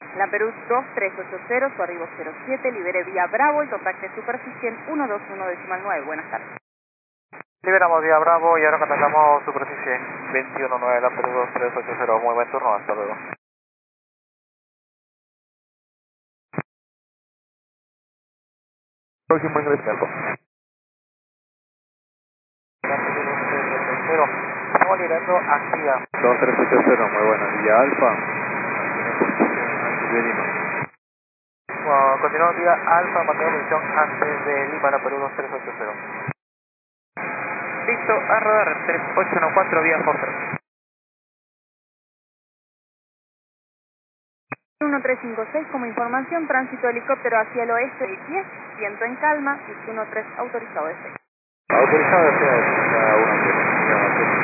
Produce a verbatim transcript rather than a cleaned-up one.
La Perú dos tres ocho cero, su arribo cero siete, libere vía Bravo y contacte superficie en ciento veintiuno decimal nueve. Buenas tardes. Liberamos vía Bravo y ahora contactamos superficie veintiuno nueve, la Perú dos tres ocho cero. Muy buen turno, hasta luego. Próximo ingreso alfa. La Perú dos tres ocho cero. Estamos liberando activa. dos tres ocho cero, muy buena. Vía Alfa. Antes de Lima. Bueno, continuamos vía Alfa, mantenemos posición antes de Lima, la Perú dos tres ocho cero. Listo, a rodar tres ocho uno cuatro vía Foster. uno tres cinco seis, como información, tránsito helicóptero hacia el oeste de diez, viento en calma, y uno tres autorizado de seis. Autorizado desea uno.